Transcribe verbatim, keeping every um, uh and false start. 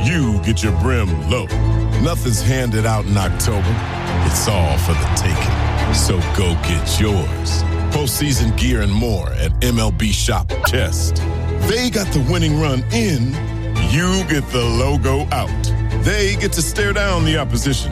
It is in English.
you get your brim low. Nothing's handed out in October. It's all for the taking. So go get yours. Postseason gear and more at M L B Shop. Test. They got the winning run in. You get the logo out. They get to stare down the opposition.